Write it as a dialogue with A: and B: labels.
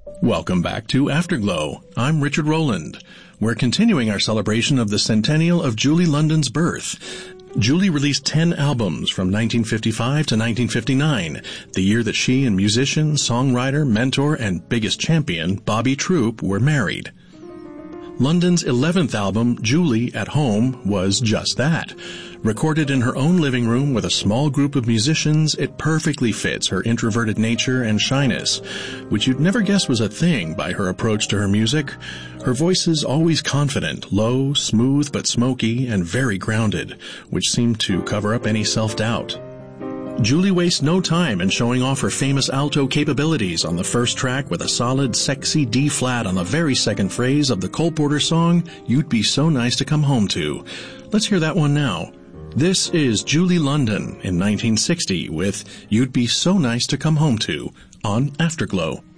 A: Welcome back to Afterglow. I'm Richard Rowland. We're continuing our celebration of the centennial of Julie London's birth. Julie released 10 albums from 1955 to 1959, the year that she and musician, songwriter, mentor, and biggest champion, Bobby Troup, were married. London's 11th album, Julie at Home, was just that. Recorded in her own living room with a small group of musicians, it perfectly fits her introverted nature and shyness, which you'd never guess was a thing by her approach to her music. Her voice is always confident, low, smooth but smoky, and very grounded, which seemed to cover up any self-doubt. Julie wastes no time in showing off her famous alto capabilities on the first track with a solid, sexy D-flat on the very second phrase of the Cole Porter song, You'd Be So Nice to Come Home To. Let's hear that one now. This is Julie London in 1960 with You'd Be So Nice to Come Home To on Afterglow.